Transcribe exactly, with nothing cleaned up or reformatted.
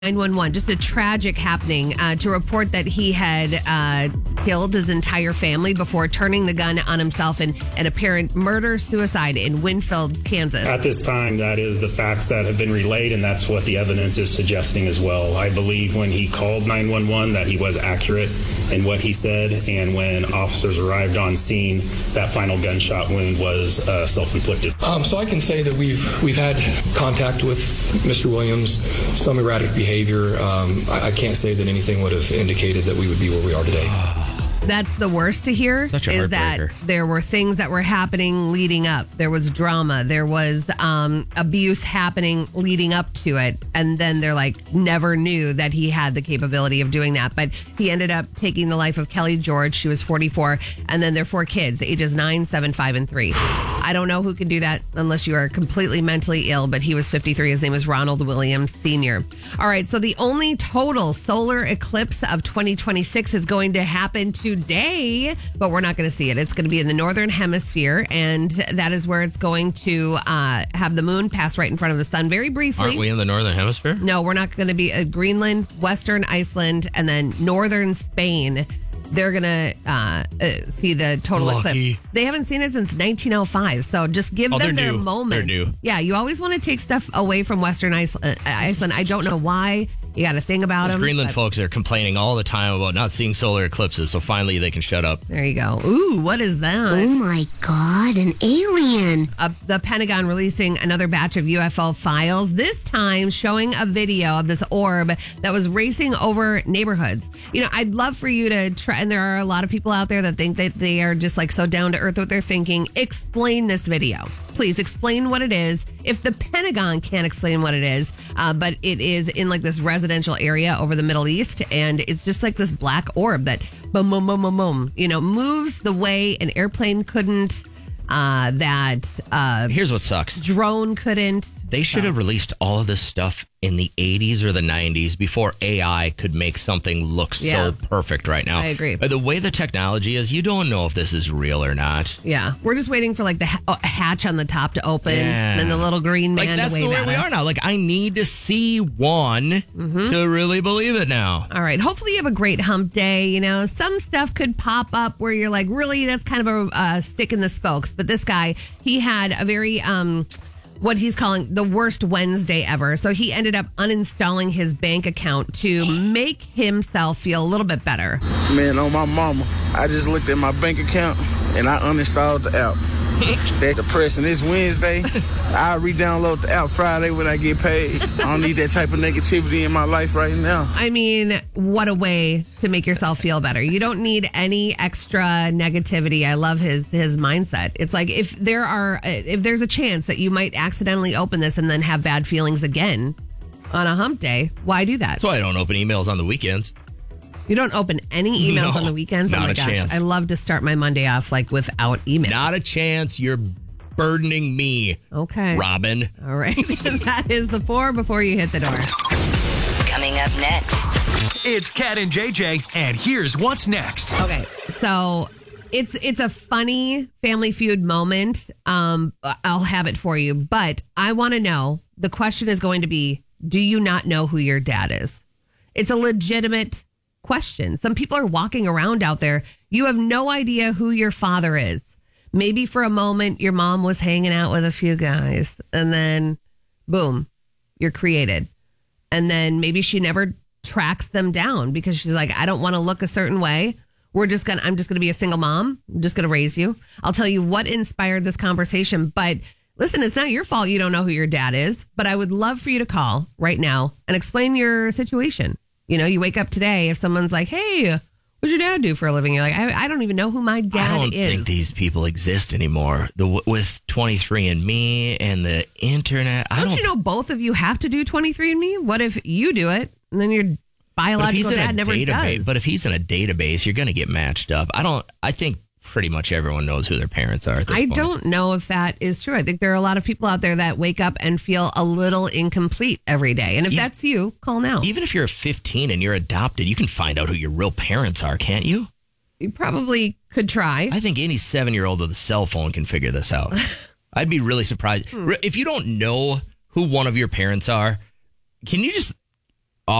nine one one, just a tragic happening uh, to report that he had uh, killed his entire family before turning the gun on himself in an apparent murder-suicide in Winfield, Kansas. At this time, that is the facts that have been relayed, and that's what the evidence is suggesting as well. I believe when he called nine one one that he was accurate in what he said, and when officers arrived on scene, that final gunshot wound was uh, self-inflicted. Um, so I can say that we've we've had contact with Mister Williams, some erratic behavior. Um, I, I can't say that anything would have indicated that we would be where we are today. That's the worst to hear, Such a is that heartbreaker. there were things that were happening leading up. There was drama. There was um, abuse happening leading up to it. And then they're like, never knew that he had the capability of doing that. But he ended up taking the life of Kelly George. She was forty-four. And then their four kids, ages nine, seven, five, and three. I don't know who can do that unless you are completely mentally ill, but he was fifty-three. His name was Ronald Williams Senior All right, so the only total solar eclipse of twenty twenty-six is going to happen today, but we're not going to see it. It's going to be in the northern hemisphere, and that is where it's going to uh, have the moon pass right in front of the sun very briefly. Aren't we in the northern hemisphere? No, we're not going to be at Greenland, western Iceland, and then northern Spain. They're going to uh, uh, see the total Lucky. eclipse. They haven't seen it since nineteen oh five, so just give Oh, them they're their new. moment. They're new. Yeah, you always want to take stuff away from western Iceland. Iceland. I don't know why. You got a thing about Those them. Greenland but folks are complaining all the time about not seeing solar eclipses, so finally they can shut up. There you go. Ooh, what is that? Oh my God, an alien. Uh, the Pentagon releasing another batch of U F O files, this time showing a video of this orb that was racing over neighborhoods. You know, I'd love for you to try, and there are a lot of people out there that think that they are just like so down to earth with their thinking. Explain this video. Please explain what it is. If the Pentagon can't explain what it is, uh, but it is in like this residential area over the Middle East, and it's just like this black orb that boom, boom, boom, boom, boom, you know, moves the way an airplane couldn't, uh, that uh, Here's what sucks. drone couldn't. They should have released all of this stuff in the eighties or the nineties before A I could make something look Yeah. so perfect right now. I agree. But the way the technology is, you don't know if this is real or not. Yeah, we're just waiting for like the ha- uh, hatch on the top to open, Yeah. and then the little green man Like, that's to the wave way at we us. are now. Like, I need to see one to really believe it now. All right. Hopefully you have a great hump day. You know, some stuff could pop up where you're like, really, that's kind of a uh, stick in the spokes. But this guy, he had a very, um, what he's calling the worst Wednesday ever. So he ended up uninstalling his bank account to make himself feel a little bit better. Man, on my mama, I just looked at my bank account and I uninstalled the app. That's depressing. It's Wednesday. I re-download the app Friday when I get paid. I don't need that type of negativity in my life right now. I mean, what a way to make yourself feel better. You don't need any extra negativity. I love his his mindset. It's like if there are if there's a chance that you might accidentally open this and then have bad feelings again on a hump day, why do that? That's why I don't open emails on the weekends. You don't open any emails No, on the weekends? not oh my a gosh. chance. I love to start my Monday off like without email. Not a chance. You're burdening me, Okay. Robin. All right. That is the four before you hit the door. Coming up next. It's Cat and J J, and here's what's next. Okay, so it's it's a funny Family Feud moment. Um, I'll have it for you, but I want to know. The question is going to be: do you not know who your dad is? It's a legitimate question. Some people are walking around out there. You have no idea who your father is. Maybe for a moment your mom was hanging out with a few guys, and then boom, you're created. And then maybe she never tracks them down because she's like, I don't want to look a certain way. We're just going to, I'm just going to be a single mom. I'm just going to raise you. I'll tell you what inspired this conversation. But listen, it's not your fault you don't know who your dad is. But I would love for you to call right now and explain your situation. You know, you wake up today, if someone's like, hey, what's your dad do for a living? You're like, I, I don't even know who my dad I don't is. think these people exist anymore. The with twenty-three and me and the internet. I don't, don't you know both of you have to do twenty-three and me? What if you do it and then your But if biological he's in dad a never database, does? but if he's in a database, you're going to get matched up. I don't. I think pretty much everyone knows who their parents are at this I point. don't know if that is true. I think there are a lot of people out there that wake up and feel a little incomplete every day. And if E- that's you, call now. Even if you're fifteen and you're adopted, you can find out who your real parents are, can't you? You probably could try. I think any seven-year-old with a cell phone can figure this out. I'd be really surprised. Hmm. If you don't know who one of your parents are, can you just